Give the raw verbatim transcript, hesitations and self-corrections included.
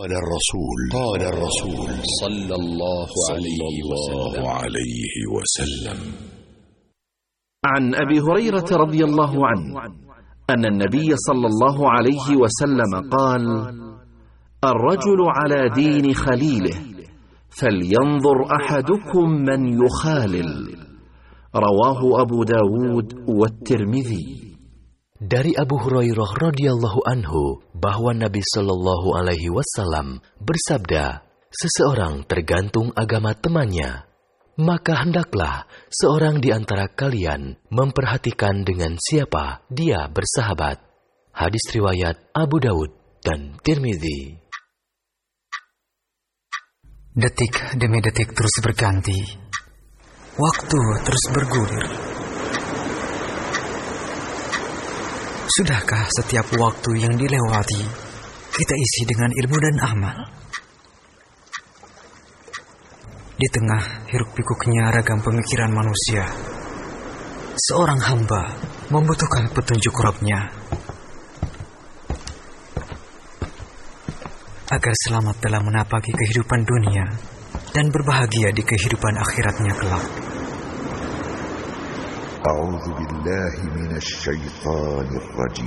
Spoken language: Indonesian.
قال الرسول قال الرسول صلى الله عليه وسلم. عن أبي هريرة رضي الله عنه أن النبي صلى الله عليه وسلم قال: الرجل على دين خليله فلينظر أحدكم من يخالل. رواه أبو داود والترمذي. Dari Abu Hurairah radhiyallahu anhu bahwa Nabi Shallallahu alaihi wasallam bersabda, seseorang tergantung agama temannya, maka hendaklah seorang di antara kalian memperhatikan dengan siapa dia bersahabat. Hadis riwayat Abu Daud dan Tirmidzi. Detik demi detik terus berganti, waktu terus bergulir. Sudahkah setiap waktu yang dilewati kita isi dengan ilmu dan amal? Di tengah hiruk-pikuknya ragam pemikiran manusia, seorang hamba membutuhkan petunjuk Rabb-Nya agar selamat dalam menapaki kehidupan dunia dan berbahagia di kehidupan akhiratnya kelak. أعوذ بالله من الشيطان الرجيم